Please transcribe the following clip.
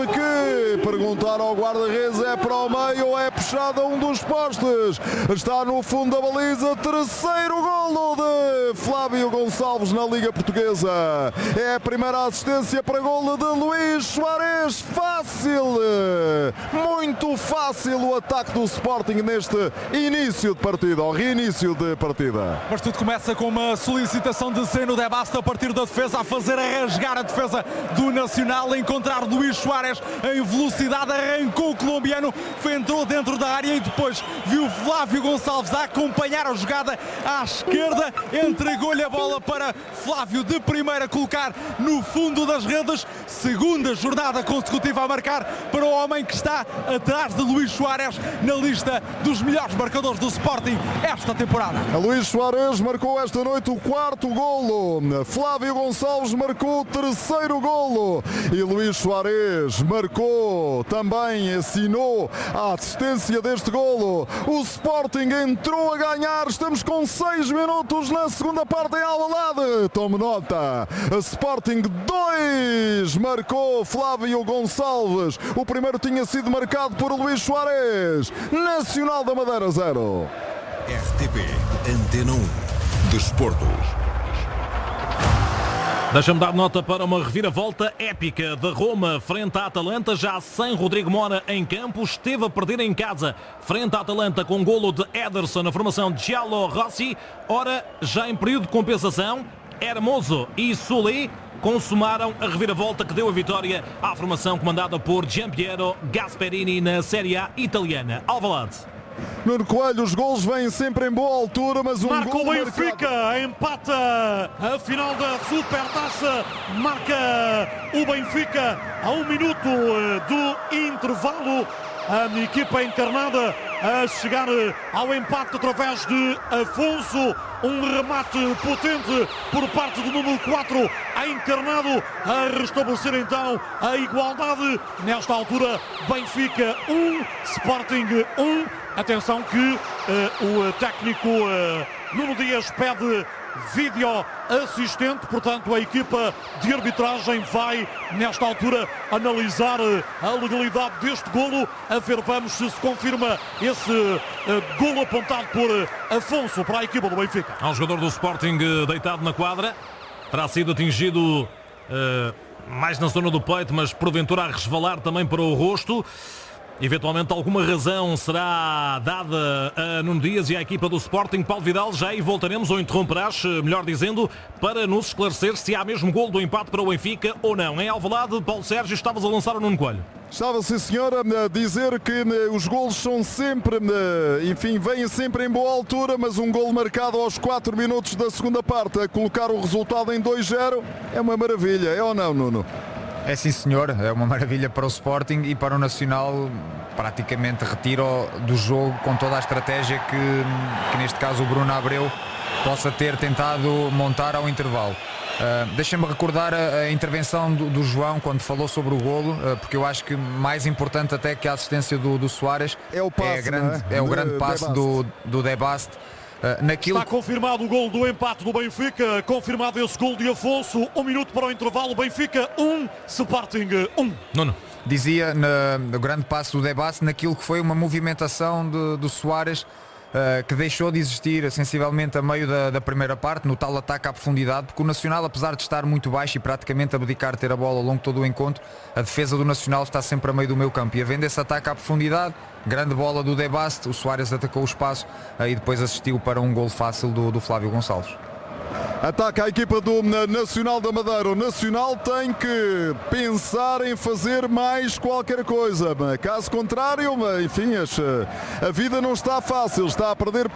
teve que perguntar ao guarda-redes: é para o meio ou é puxado a um dos postes? Está no fundo da baliza, terceiro golo de Flávio Gonçalves na Liga Portuguesa. É a primeira assistência para golo de Luís Soares. Fácil, muito fácil o ataque do Sporting neste início de partida, ou reinício de partida. Mas tudo começa com uma solicitação de Zeno de Basto a partir da defesa, a fazer a rasgar a defesa do Nacional, a encontrar Luís Soares em velocidade, arrancou o colombiano, entrou dentro da área e depois viu Flávio Gonçalves a acompanhar a jogada à esquerda, entregou-lhe a bola para Flávio de primeira colocar no fundo das redes. Segunda jornada consecutiva a marcar para o homem que está atrás de Luís Soares na lista dos melhores marcadores do Sporting esta temporada. Luís Soares marcou esta noite o quarto golo, Flávio Gonçalves marcou o terceiro golo e Luís Soares marcou, também assinou a assistência deste golo. O Sporting entrou a ganhar, estamos com 6 minutos na segunda parte em Alvalade. Tome nota, Sporting 2, marcou Flávio Gonçalves, o primeiro tinha sido marcado por Luís Soares. Nacional da Madeira 0. RTP Antena 1 Desportos. Deixa-me dar nota para uma reviravolta épica da Roma frente à Atalanta, já sem Rodrigo Mora em campo. Esteve a perder em casa frente à Atalanta com um golo de Ederson na formação de Giallo Rossi. Ora, já em período de compensação, Hermoso e Solé consumaram a reviravolta que deu a vitória à formação comandada por Giampiero Gasperini na Série A italiana. Alvalade. Nuno Coelho, os golos vêm sempre em boa altura, mas marca o Benfica, empata a final da Supertaça, marca o Benfica a 1 minuto do intervalo. A equipa encarnada a chegar ao empate através de Afonso, um remate potente por parte do número 4, a encarnado, a restabelecer então a igualdade. Nesta altura, Benfica 1, Sporting 1. Atenção que o técnico Nuno Dias pede vídeo assistente, portanto a equipa de arbitragem vai nesta altura analisar a legalidade deste golo, a ver, vamos se confirma esse golo apontado por Afonso para a equipa do Benfica. Há um jogador do Sporting deitado na quadra, terá sido atingido mais na zona do peito, mas porventura a resvalar também para o rosto. Eventualmente alguma razão será dada a Nuno Dias e à equipa do Sporting. Paulo Vidal, já aí voltaremos, ou interromperás, melhor dizendo, para nos esclarecer se há mesmo golo do empate para o Benfica ou não. Em Alvalade, Paulo Sérgio, estavas a lançar o Nuno Coelho. Estava, sim senhora, a dizer que os golos são sempre, enfim, vêm sempre em boa altura, mas um golo marcado aos 4 minutos da segunda parte, a colocar o resultado em 2-0, é uma maravilha, é ou não, Nuno? É sim senhor, é uma maravilha para o Sporting e para o Nacional, praticamente retira do jogo com toda a estratégia que neste caso o Bruno Abreu possa ter tentado montar ao intervalo. Deixem-me recordar a intervenção do João quando falou sobre o golo, porque eu acho que mais importante até que a assistência do Soares é o passe, o grande passe do De Basto. Está confirmado o gol do empate do Benfica, confirmado esse gol de Afonso. 1 minuto para o intervalo, Benfica 1, Sporting 1. Nuno. Dizia no grande passo do De Basto, naquilo que foi uma movimentação do Soares, que deixou de existir sensivelmente a meio da primeira parte, no tal ataque à profundidade, porque o Nacional, apesar de estar muito baixo e praticamente abdicar de ter a bola ao longo de todo o encontro, a defesa do Nacional está sempre a meio do meio campo, e havendo esse ataque à profundidade, grande bola do De Basto, o Soares atacou o espaço e depois assistiu para um golo fácil do Flávio Gonçalves. Ataca a equipa do Nacional da Madeira. O Nacional tem que pensar em fazer mais qualquer coisa. Caso contrário, enfim, a vida não está fácil. Está a perder